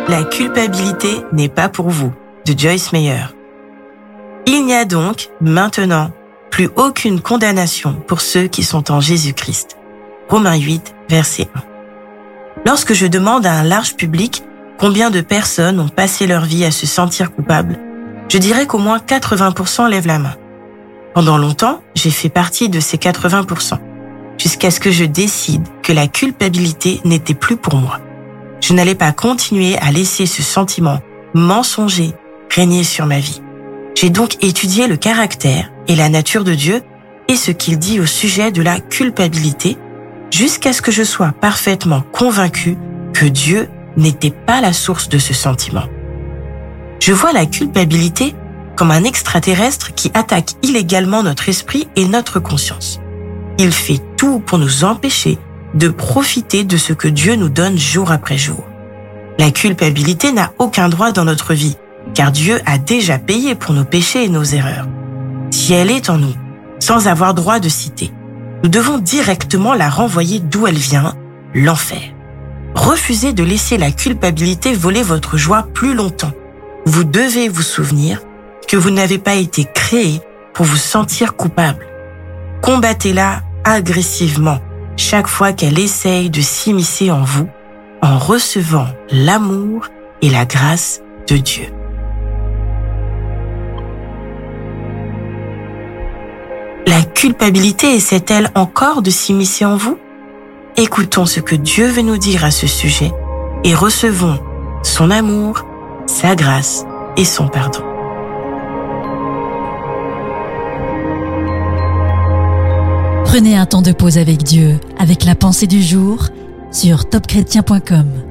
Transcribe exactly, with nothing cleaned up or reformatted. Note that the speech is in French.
La culpabilité n'est pas pour vous, de Joyce Meyer. Il n'y a donc, maintenant, plus aucune condamnation pour ceux qui sont en Jésus-Christ. Romains huit, verset un. Lorsque je demande à un large public combien de personnes ont passé leur vie à se sentir coupables, je dirais qu'au moins quatre-vingts pour cent lèvent la main. Pendant longtemps, j'ai fait partie de ces quatre-vingts pour cent, jusqu'à ce que je décide que la culpabilité n'était plus pour moi. Je n'allais pas continuer à laisser ce sentiment mensonger régner sur ma vie. J'ai donc étudié le caractère et la nature de Dieu et ce qu'il dit au sujet de la culpabilité, jusqu'à ce que je sois parfaitement convaincu que Dieu n'était pas la source de ce sentiment. Je vois la culpabilité comme un extraterrestre qui attaque illégalement notre esprit et notre conscience. Il fait tout pour nous empêcher de profiter de ce que Dieu nous donne jour après jour. La culpabilité n'a aucun droit dans notre vie, car Dieu a déjà payé pour nos péchés et nos erreurs. Si elle est en nous, sans avoir droit de citer, nous devons directement la renvoyer d'où elle vient, l'enfer. Refusez de laisser la culpabilité voler votre joie plus longtemps. Vous devez vous souvenir que vous n'avez pas été créé pour vous sentir coupable. Combattez-la agressivement chaque fois qu'elle essaye de s'immiscer en vous en recevant l'amour et la grâce de Dieu. La culpabilité essaie-t-elle encore de s'immiscer en vous? Écoutons ce que Dieu veut nous dire à ce sujet et recevons son amour, sa grâce et son pardon. Prenez un temps de pause avec Dieu, avec la pensée du jour sur top chrétien point com.